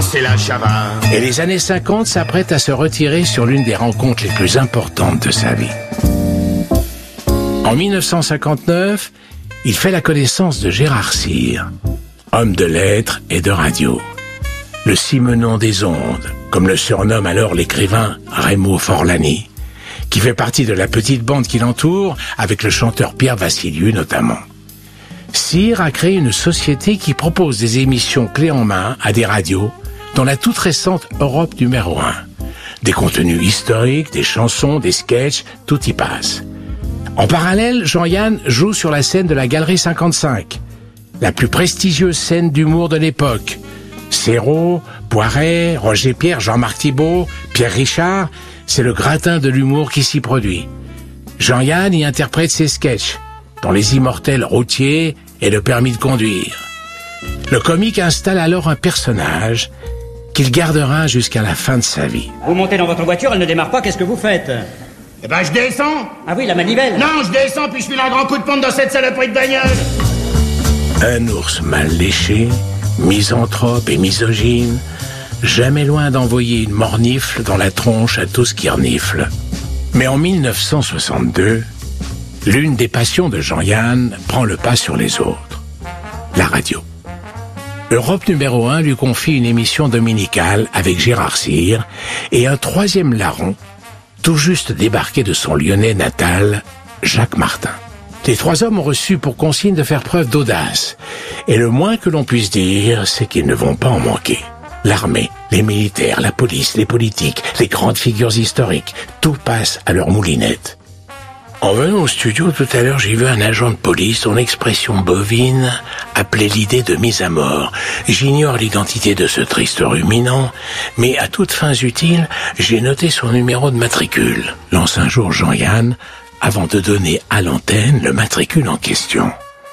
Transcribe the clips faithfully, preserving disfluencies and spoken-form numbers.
c'est la Java. Et les années cinquante s'apprêtent à se retirer sur l'une des rencontres les plus importantes de sa vie. En mille neuf cent cinquante-neuf, il fait la connaissance de Gérard Cyr, homme de lettres et de radio. Le Simenon des ondes, comme le surnomme alors l'écrivain Raymond Forlani, qui fait partie de la petite bande qui l'entoure, avec le chanteur Pierre Vassiliou notamment. Cyr a créé une société qui propose des émissions clés en main à des radios, dont la toute récente Europe numéro un. Des contenus historiques, des chansons, des sketchs, tout y passe. En parallèle, Jean-Yann joue sur la scène de la Galerie cinquante-cinq, la plus prestigieuse scène d'humour de l'époque. Serrault, Poiret, Roger Pierre, Jean-Marc Thibault, Pierre Richard, c'est le gratin de l'humour qui s'y produit. Jean-Yann y interprète ses sketchs, dont les immortels routiers et le permis de conduire. Le comique installe alors un personnage qu'il gardera jusqu'à la fin de sa vie. Vous montez dans votre voiture, elle ne démarre pas, qu'est-ce que vous faites? Eh ben, je descends. Ah oui, la manivelle. Non, je descends, puis je file un grand coup de pompe dans cette saloperie de bagnole. Un ours mal léché, misanthrope et misogyne, jamais loin d'envoyer une mornifle dans la tronche à tout ce qui renifle. Mais en mille neuf cent soixante-deux, l'une des passions de Jean-Yann prend le pas sur les autres. La radio. Europe numéro un lui confie une émission dominicale avec Gérard Cyr et un troisième larron, tout juste débarqué de son Lyonnais natal, Jacques Martin. Les trois hommes ont reçu pour consigne de faire preuve d'audace. Et le moins que l'on puisse dire, c'est qu'ils ne vont pas en manquer. L'armée, les militaires, la police, les politiques, les grandes figures historiques, tout passe à leur moulinette. En venant au studio tout à l'heure, j'ai vu un agent de police, son expression bovine appelait l'idée de mise à mort. J'ignore l'identité de ce triste ruminant, mais à toutes fins utiles, j'ai noté son numéro de matricule, lance un jour Jean-Yann, avant de donner à l'antenne le matricule en question.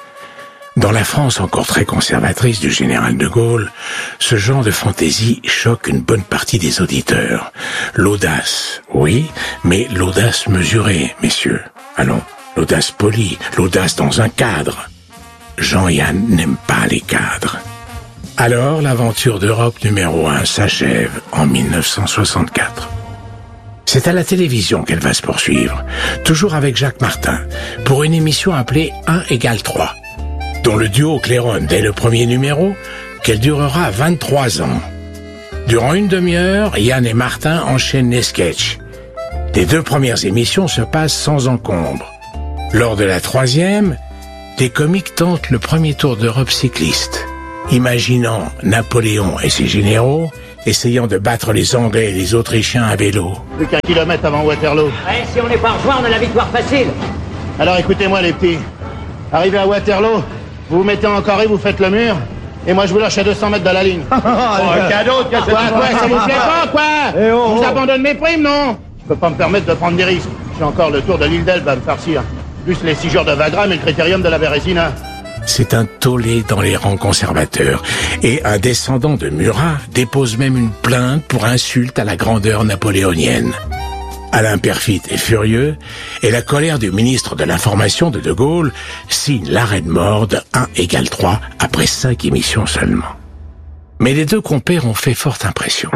Dans la France encore très conservatrice du général de Gaulle, ce genre de fantaisie choque une bonne partie des auditeurs. L'audace, oui, mais l'audace mesurée, messieurs. Allons, l'audace polie, l'audace dans un cadre. Jean-Yann n'aime pas les cadres. Alors, l'aventure d'Europe numéro un s'achève en mille neuf cent soixante-quatre. C'est à la télévision qu'elle va se poursuivre, toujours avec Jacques Martin, pour une émission appelée un égale trois, dont le duo claironne dès le premier numéro qu'elle durera vingt-trois ans. Durant une demi-heure, Yann et Martin enchaînent les sketchs. Les deux premières émissions se passent sans encombre. Lors de la troisième, les comiques tentent le premier tour d'Europe cycliste, imaginant Napoléon et ses généraux essayant de battre les Anglais et les Autrichiens à vélo. Plus qu'un kilomètre avant Waterloo. Ouais, si on n'est pas rejoint, on a la victoire facile. Alors écoutez-moi les petits. Arrivé à Waterloo, vous vous mettez en carré, vous faites le mur, et moi je vous lâche à deux cents mètres de la ligne. Oh, un cadeau, Quoi, quoi, ça vous plaît pas, quoi? Eh oh, Je vous oh. abandonne mes primes, non? Je peux pas me permettre de prendre des risques. J'ai encore le tour de l'île d'Elbe à me farcir. Plus les six jours de Wagram et le critérium de la Bérésina. C'est un tollé dans les rangs conservateurs. Et un descendant de Murat dépose même une plainte pour insulte à la grandeur napoléonienne. Alain Perfit est furieux, et la colère du ministre de l'Information de De Gaulle signe l'arrêt de mort de un égale trois après cinq émissions seulement. Mais les deux compères ont fait forte impression.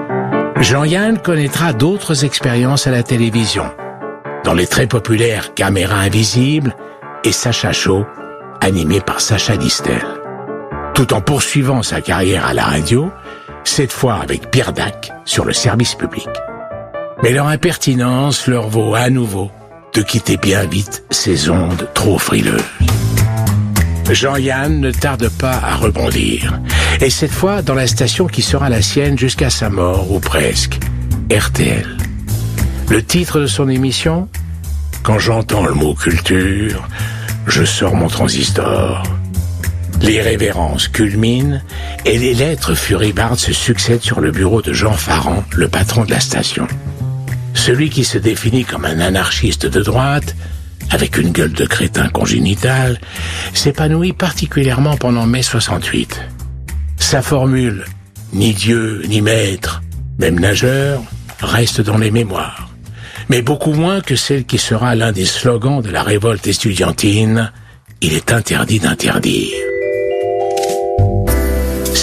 Jean-Yann connaîtra d'autres expériences à la télévision, dans les très populaires Caméra invisible et Sacha Show, animé par Sacha Distel. Tout en poursuivant sa carrière à la radio, cette fois avec Pierre Dac sur le service public. Mais leur impertinence leur vaut à nouveau de quitter bien vite ces ondes trop frileuses. Jean-Yann ne tarde pas à rebondir, et cette fois dans la station qui sera la sienne jusqu'à sa mort, ou presque, R T L. Le titre de son émission ? Quand j'entends le mot culture, je sors mon transistor. Les révérences culminent et les lettres furibardes se succèdent sur le bureau de Jean Farand, le patron de la station. Celui qui se définit comme un anarchiste de droite, avec une gueule de crétin congénital, s'épanouit particulièrement pendant mai soixante-huit. Sa formule « ni Dieu, ni maître, même nageur » reste dans les mémoires, mais beaucoup moins que celle qui sera l'un des slogans de la révolte estudiantine « Il est interdit d'interdire ».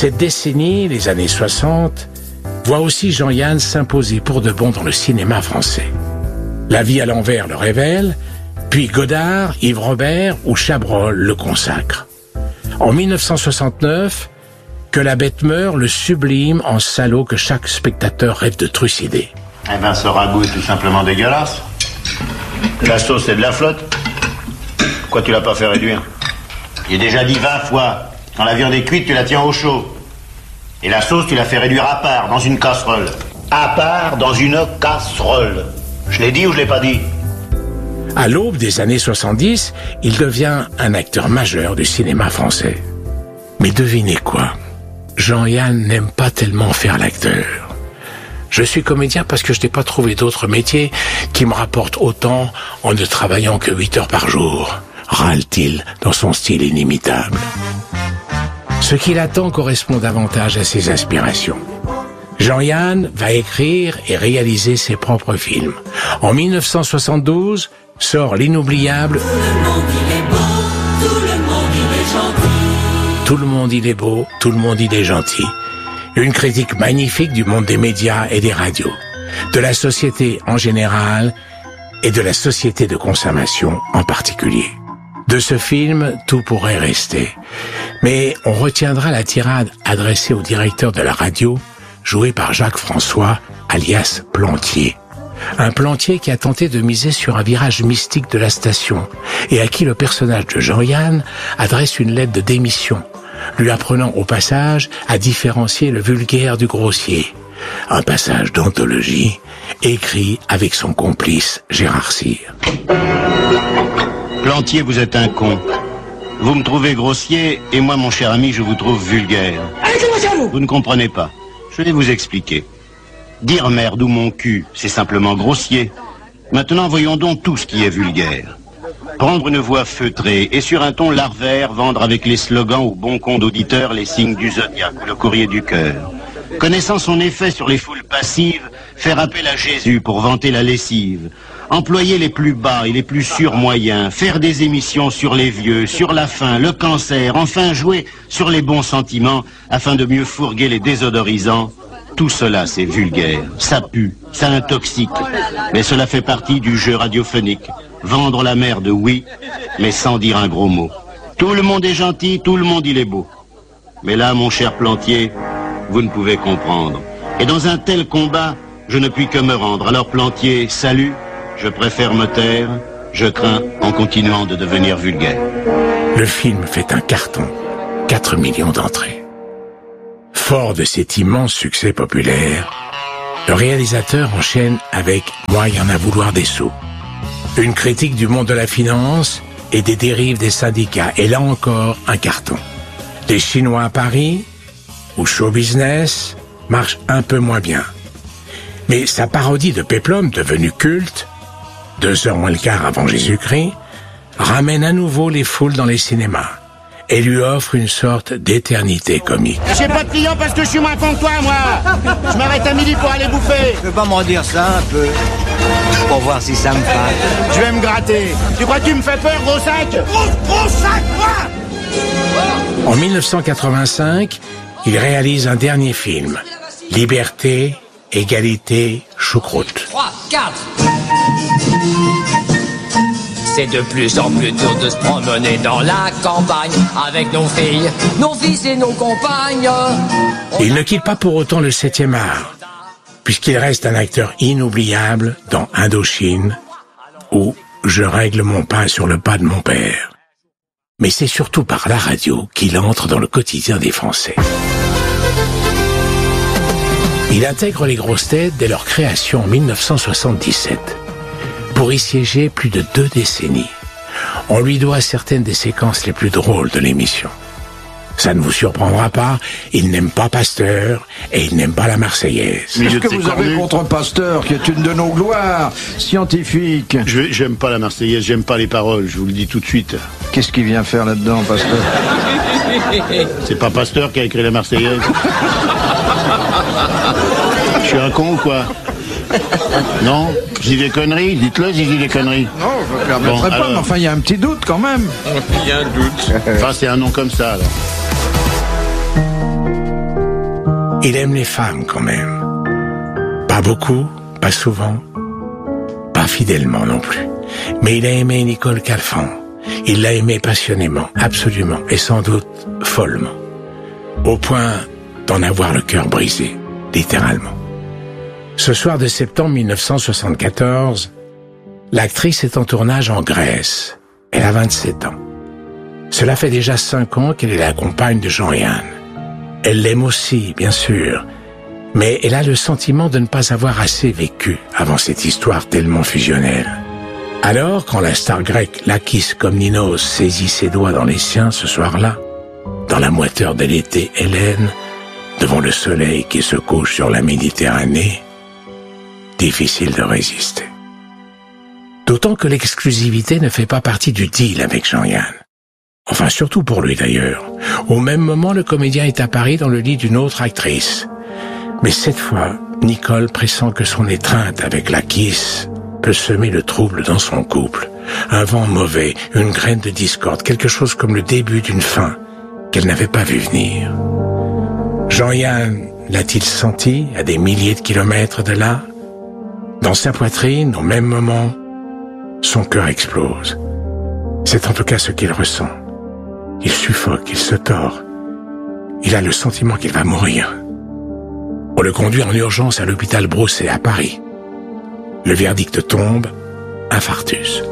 Cette décennie, les années soixante, voit aussi Jean-Yann s'imposer pour de bon dans le cinéma français. La vie à l'envers le révèle, puis Godard, Yves Robert ou Chabrol le consacrent. En mille neuf cent soixante-neuf, Que la bête meurt le sublime en salaud que chaque spectateur rêve de trucider. Eh ben, ce ragoût est tout simplement dégueulasse. La sauce, c'est de la flotte. Pourquoi tu l'as pas fait réduire? J'ai déjà dit vingt fois, quand la viande est cuite, tu la tiens au chaud. Et la sauce, tu la fais réduire à part, dans une casserole. À part, dans une casserole. Je l'ai dit ou je l'ai pas dit? À l'aube des années soixante-dix, il devient un acteur majeur du cinéma français. Mais devinez quoi? Jean-Yann n'aime pas tellement faire l'acteur. Je suis comédien parce que je n'ai pas trouvé d'autre métier qui me rapporte autant en ne travaillant que huit heures par jour, râle-t-il dans son style inimitable. Ce qu'il attend correspond davantage à ses aspirations. Jean-Yann va écrire et réaliser ses propres films. En mille neuf cent soixante-douze, sort l'inoubliable « Tout le monde il est beau, tout le monde il est gentil ». Une critique magnifique du monde des médias et des radios, de la société en général et de la société de consommation en particulier. De ce film, tout pourrait rester. Mais on retiendra la tirade adressée au directeur de la radio, joué par Jacques François, alias Plantier. Un Plantier qui a tenté de miser sur un virage mystique de la station et à qui le personnage de Jean-Yann adresse une lettre de démission, lui apprenant au passage à différencier le vulgaire du grossier. Un passage d'anthologie écrit avec son complice Gérard Cyr. Plantier, vous êtes un con. Vous me trouvez grossier et moi, mon cher ami, je vous trouve vulgaire. Vous ne comprenez pas. Je vais vous expliquer. Dire merde ou mon cul, c'est simplement grossier. Maintenant, voyons donc tout ce qui est vulgaire. Prendre une voix feutrée et sur un ton larvaire vendre avec les slogans au bon compte d'auditeurs les signes du zodiaque ou le courrier du cœur. Connaissant son effet sur les foules passives, faire appel à Jésus pour vanter la lessive. Employer les plus bas et les plus sûrs moyens, faire des émissions sur les vieux, sur la faim, le cancer, enfin jouer sur les bons sentiments afin de mieux fourguer les désodorisants. Tout cela, c'est vulgaire, ça pue, ça intoxique, mais cela fait partie du jeu radiophonique. Vendre la merde, oui, mais sans dire un gros mot. Tout le monde est gentil, tout le monde il est beau. Mais là, mon cher Plantier, vous ne pouvez comprendre. Et dans un tel combat, je ne puis que me rendre. Alors Plantier, salut, je préfère me taire, je crains en continuant de devenir vulgaire. Le film fait un carton, quatre millions d'entrées. Fort de cet immense succès populaire, le réalisateur enchaîne avec « Moi, il y en a vouloir des sous ». Une critique du monde de la finance et des dérives des syndicats. Et là encore, un carton. Les Chinois à Paris, ou Show Business, marchent un peu moins bien. Mais sa parodie de Péplum, devenue culte, deux heures moins le quart avant Jésus-Christ, ramène à nouveau les foules dans les cinémas et lui offre une sorte d'éternité comique. J'ai pas de clients parce que je suis moins con que toi, moi. Je m'arrête à midi pour aller bouffer. Tu peux pas m'en dire ça un peu? Pour voir si ça me fâche. Je vais me gratter. Tu crois que tu me fais peur, gros sac? Gros, gros sac, moi! En mille neuf cent quatre-vingt-cinq, il réalise un dernier film, Liberté, Égalité, Choucroute. trois, quatre. C'est de plus en plus dur de se promener dans la campagne avec nos filles, nos fils et nos compagnes. Il ne quitte pas pour autant le septième art, puisqu'il reste un acteur inoubliable dans Indochine ou Je règle mon pain sur le pas de mon père. Mais c'est surtout par la radio qu'il entre dans le quotidien des Français. Il intègre les grosses têtes dès leur création en mille neuf cent soixante-dix-sept. Pour y siéger plus de deux décennies. On lui doit certaines des séquences les plus drôles de l'émission. Ça ne vous surprendra pas, il n'aime pas Pasteur et il n'aime pas la Marseillaise. Qu'est-ce que vous avez contre Pasteur, qui est une de nos gloires scientifiques? Je, j'aime pas la Marseillaise, j'aime pas les paroles, je vous le dis tout de suite. Qu'est-ce qu'il vient faire là-dedans, Pasteur? C'est pas Pasteur qui a écrit la Marseillaise. Je suis un con ou quoi? Non? Je dis des conneries? Dites-le si je dis des conneries. Non, je ne permettrai bon, pas, alors... mais enfin, il y a un petit doute quand même. Il y a un doute. Enfin, c'est un nom comme ça, alors. Il aime les femmes quand même. Pas beaucoup, pas souvent, pas fidèlement non plus. Mais il a aimé Nicole Calfan. Il l'a aimée passionnément, absolument, et sans doute follement. Au point d'en avoir le cœur brisé, littéralement. Ce soir de septembre mille neuf cent soixante-quatorze, l'actrice est en tournage en Grèce. Elle a vingt-sept ans. Cela fait déjà cinq ans qu'elle est la compagne de Jean-Yann. Elle l'aime aussi, bien sûr, mais elle a le sentiment de ne pas avoir assez vécu avant cette histoire tellement fusionnelle. Alors, quand la star grecque Lakis Komninos saisit ses doigts dans les siens ce soir-là, dans la moiteur de l'été Hélène, devant le soleil qui se couche sur la Méditerranée, difficile de résister. D'autant que l'exclusivité ne fait pas partie du deal avec Jean-Yann. Enfin, surtout pour lui d'ailleurs. Au même moment, le comédien est à Paris dans le lit d'une autre actrice. Mais cette fois, Nicole pressent que son étreinte avec Lakis peut semer le trouble dans son couple. Un vent mauvais, une graine de discorde, quelque chose comme le début d'une fin qu'elle n'avait pas vu venir. Jean-Yann l'a-t-il senti à des milliers de kilomètres de là? Dans sa poitrine, au même moment, son cœur explose. C'est en tout cas ce qu'il ressent. Il suffoque, il se tord. Il a le sentiment qu'il va mourir. On le conduit en urgence à l'hôpital Broussais à Paris. Le verdict tombe, infarctus.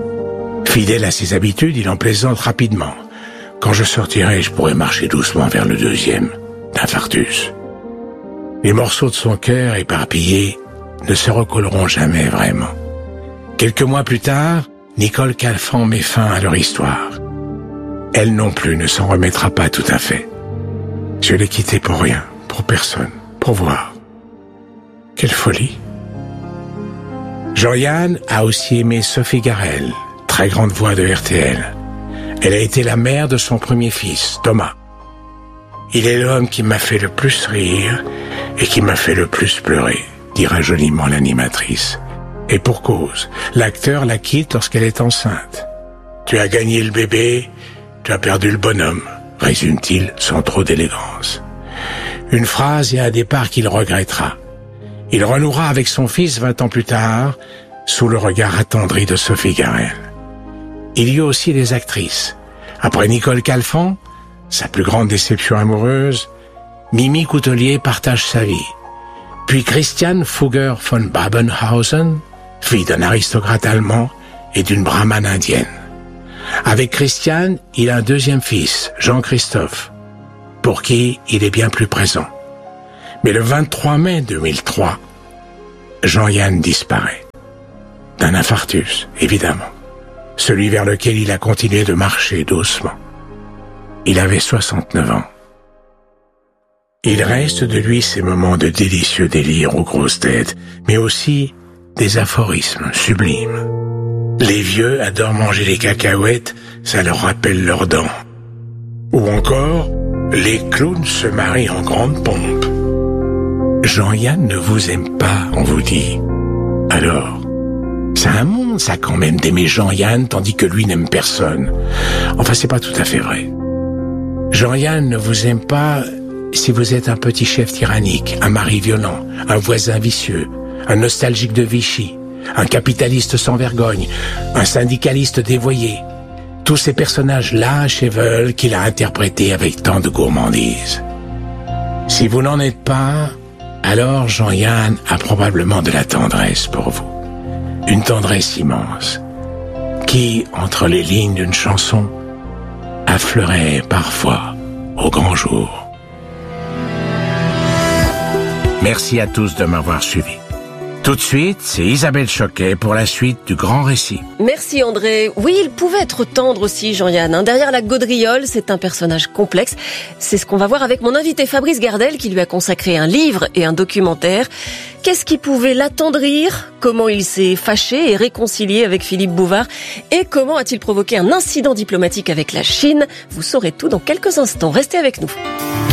Fidèle à ses habitudes, il en plaisante rapidement. Quand je sortirai, je pourrai marcher doucement vers le deuxième, d'infarctus. Les morceaux de son cœur éparpillés ne se recolleront jamais vraiment. Quelques mois plus tard, Nicole Calfan met fin à leur histoire. Elle non plus ne s'en remettra pas tout à fait. Je l'ai quittée pour rien, pour personne, pour voir. Quelle folie! Jean-Yann a aussi aimé Sophie Garel, très grande voix de R T L. Elle a été la mère de son premier fils, Thomas. Il est l'homme qui m'a fait le plus rire et qui m'a fait le plus pleurer, dira joliment l'animatrice. Et pour cause, l'acteur la quitte lorsqu'elle est enceinte. Tu as gagné le bébé, tu as perdu le bonhomme, résume-t-il sans trop d'élégance. Une phrase et un départ qu'il regrettera. Il renouera avec son fils vingt ans plus tard, sous le regard attendri de Sophie Garel. Il y eut aussi les actrices. Après Nicole Calfan, sa plus grande déception amoureuse, Mimi Coutelier partage sa vie. Puis Christiane Fugger von Babenhausen, fille d'un aristocrate allemand et d'une brahmane indienne. Avec Christiane, il a un deuxième fils, Jean-Christophe, pour qui il est bien plus présent. Mais le vingt-trois mai deux mille trois, Jean-Yann disparaît. D'un infarctus, évidemment. Celui vers lequel il a continué de marcher doucement. Il avait soixante-neuf ans. Il reste de lui ces moments de délicieux délire aux grosses têtes, mais aussi des aphorismes sublimes. Les vieux adorent manger les cacahuètes, ça leur rappelle leurs dents. Ou encore, les clowns se marient en grande pompe. Jean-Yann ne vous aime pas, on vous dit. Alors, c'est un monde, ça, quand même, d'aimer Jean-Yann, tandis que lui n'aime personne. Enfin, c'est pas tout à fait vrai. Jean-Yann ne vous aime pas si vous êtes un petit chef tyrannique, un mari violent, un voisin vicieux, un nostalgique de Vichy, un capitaliste sans vergogne, un syndicaliste dévoyé. Tous ces personnages lâches et veulent qu'il a interprétés avec tant de gourmandise. Si vous n'en êtes pas, alors Jean-Yann a probablement de la tendresse pour vous. Une tendresse immense, qui, entre les lignes d'une chanson, affleurait parfois au grand jour. Merci à tous de m'avoir suivi. Tout de suite, c'est Isabelle Choquet pour la suite du grand récit. Merci André. Oui, il pouvait être tendre aussi, Jean-Yann. Hein. Derrière la gaudriole, c'est un personnage complexe. C'est ce qu'on va voir avec mon invité Fabrice Gardel, qui lui a consacré un livre et un documentaire. Qu'est-ce qui pouvait l'attendrir? Comment il s'est fâché et réconcilié avec Philippe Bouvard? Et comment a-t-il provoqué un incident diplomatique avec la Chine? Vous saurez tout dans quelques instants. Restez avec nous.